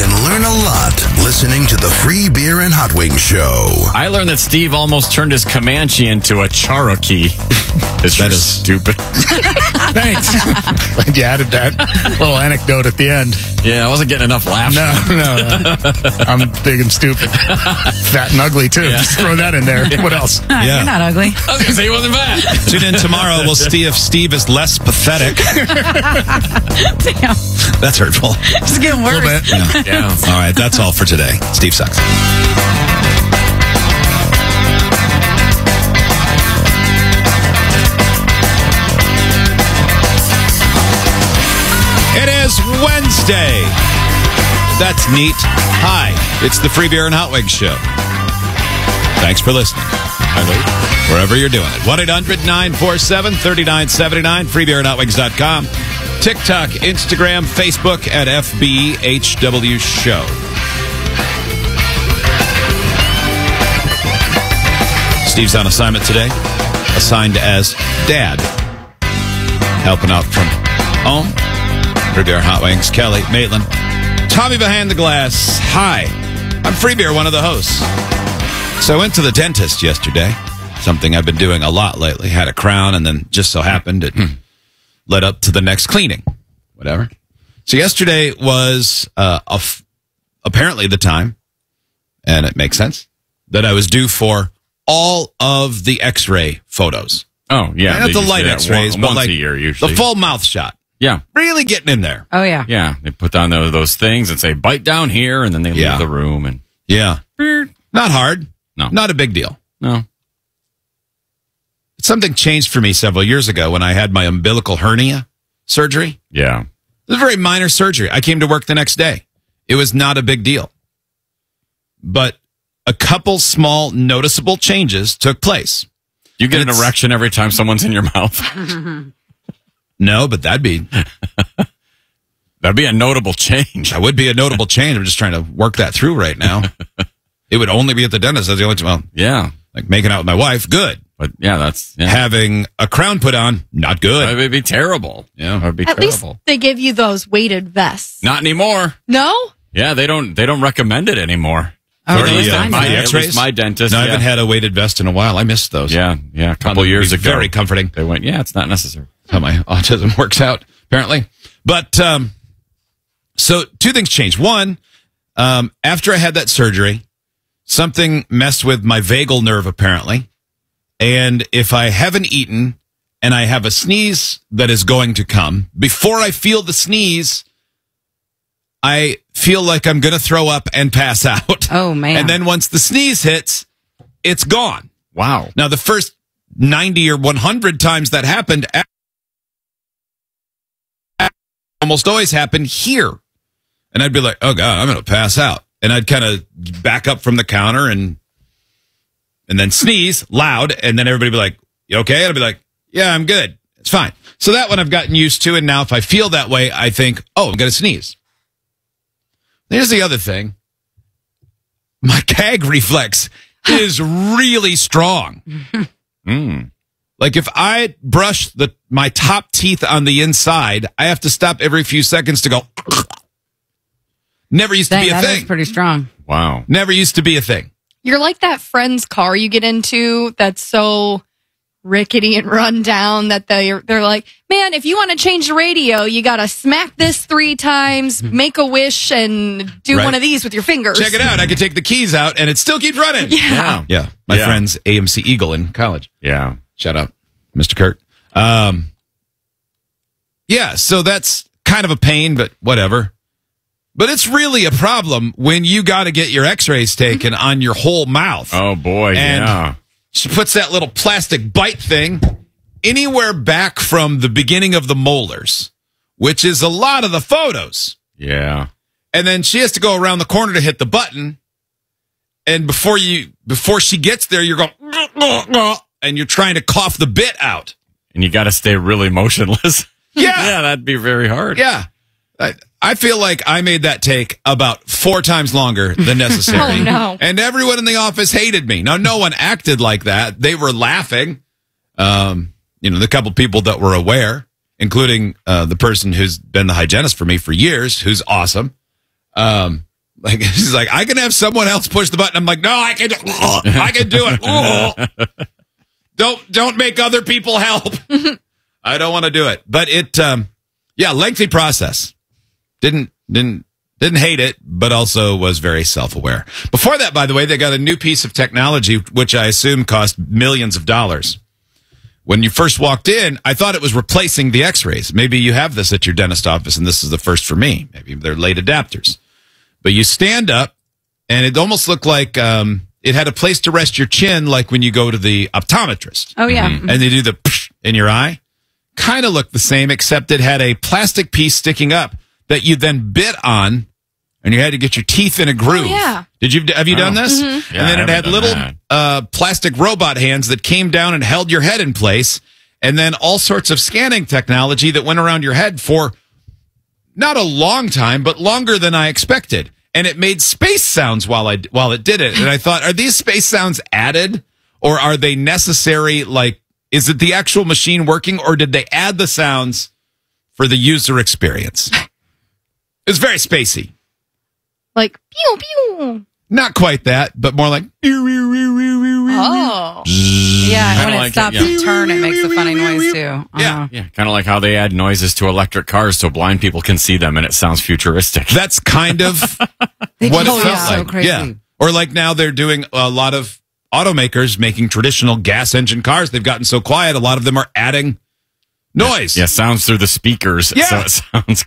can learn a lot listening to the Free Beer and Hot Wings Show. I learned that Steve almost turned his Comanche into a Cherokee. That is stupid. Thanks. Glad you added that little anecdote at the end. Yeah, I wasn't getting enough laughs. No. I'm big and stupid. Fat and ugly, too. Yeah. Just throw that in there. What else? You're not ugly. I was going to say he wasn't fat. Tune in tomorrow. We'll see if Steve is less pathetic. Damn. That's hurtful. It's getting worse. A little bit. Yeah. All right, that's all for today. Steve sucks. It is Wednesday. That's neat. Hi, it's the Free Beer and Hot Wings Show. Thanks for listening. Wherever you're doing it. 1-800-947-3979, freebeerandhotwings.com. TikTok, Instagram, Facebook at FBHW Show. Steve's on assignment today, assigned as Dad. Helping out from home. Free Beer and Hot Wings, Kelly, Maitland, Tommy behind the glass. Hi, I'm Free Beer, one of the hosts. So I went to the dentist yesterday, something I've been doing a lot lately. Had a crown, and then just so happened it led up to the next cleaning. Whatever. So yesterday was apparently the time, and it makes sense, that I was due for all of the x-ray photos. Oh, yeah. Not the light x-rays, but once like a year, usually. the full mouth shot. Yeah. Really getting in there. Oh, yeah. Yeah. They put down those things and say, bite down here, and then they leave the room. And Yeah. Not hard. No. Not a big deal. No. Something changed for me several years ago when I had my umbilical hernia surgery. Yeah. It was a very minor surgery. I came to work the next day. It was not a big deal. But a couple small noticeable changes took place. You get an erection every time someone's in your mouth. No, but that'd be a notable change. That would be a notable change. I'm just trying to work that through right now. It would only be at the dentist. That's the only time. Well, Yeah. like making out with my wife, good. But yeah, Having a crown put on, not good. It would be terrible. Yeah. It would be At terrible. least they give you those weighted vests. Not anymore. No? Yeah, they don't recommend it anymore. Oh, At really? least I know. at The least x-rays? my dentist. No, I yeah. haven't had a weighted vest in a while. I missed those. Yeah, a couple years ago. Very comforting. They went, it's not necessary. How my autism works out, apparently. But so two things changed. One, after I had that surgery, something messed with my vagal nerve, apparently. And if I haven't eaten and I have a sneeze that is going to come, before I feel the sneeze, I feel like I'm going to throw up and pass out. Oh, man. And then once the sneeze hits, it's gone. Wow. Now, the first 90 or 100 times that happened, almost always happened here. And I'd be like, oh, God, I'm going to pass out. And I'd kind of back up from the counter and then sneeze loud. And then everybody would be like, you okay? And I'd be like, yeah, I'm good. It's fine. So that one I've gotten used to. And now if I feel that way, I think, oh, I'm going to sneeze. Here's the other thing. My gag reflex is really strong. Like if I brush my top teeth on the inside, I have to stop every few seconds to go. Never used to be a That thing. is pretty strong. Wow. Never used to be a thing. You're like that friend's car you get into that's so rickety and run down that they're like, man, if you want to change the radio, you got to smack this 3 times, make a wish, and do Right. one of these with your fingers. Check it out. I can take the keys out and it still keeps running. Yeah. Yeah. My Yeah. friend's AMC Eagle in college. Yeah. Shout out, Mr. Kurt. Yeah, so that's kind of a pain, but whatever. But it's really a problem when you got to get your x-rays taken on your whole mouth. Oh, boy. And yeah. she puts that little plastic bite thing anywhere back from the beginning of the molars, which is a lot of the photos. Yeah. And then she has to go around the corner to hit the button. And before she gets there, you're going, and you're trying to cough the bit out. And you got to stay really motionless. Yeah. Yeah, that'd be very hard. Yeah. I feel like I made that take about 4 times longer than necessary. Oh, no. And everyone in the office hated me. Now, no one acted like that. They were laughing. The couple people that were aware, including the person who's been the hygienist for me for years, who's awesome. Like she's like, I can have someone else push the button. I'm like, no, I can do it. Don't make other people help. I don't want to do it. But it, lengthy process. Didn't hate it, but also was very self-aware. Before that, by the way, they got a new piece of technology, which I assume cost millions of dollars. When you first walked in, I thought it was replacing the x-rays. Maybe you have this at your dentist office, and this is the first for me. Maybe they're late adapters. But you stand up, and it almost looked like it had a place to rest your chin, like when you go to the optometrist. Oh, yeah. And they do the psh in your eye. Kind of looked the same, except it had a plastic piece sticking up that you then bit on, and you had to get your teeth in a groove. Oh, yeah. Have you done this? Mm-hmm. Yeah, and then I it had haven't little plastic robot hands that came down and held your head in place, and then all sorts of scanning technology that went around your head for not a long time, but longer than I expected. And it made space sounds while it did it. And I thought, are these space sounds added, or are they necessary? Like, is it the actual machine working, or did they add the sounds for the user experience? It's very spacey. Like, pew, pew. Not quite that, but more like. Oh. Yeah, Kinda when it like stops it, yeah. to turn, it makes a funny noise, too. Yeah. Yeah, kind of like how they add noises to electric cars so blind people can see them and it sounds futuristic. That's kind of They what it just felt sound so like. crazy. Yeah. Or like now they're doing a lot of automakers making traditional gas engine cars. They've gotten so quiet, a lot of them are adding noise. Yeah, sounds through the speakers, Yeah. so it sounds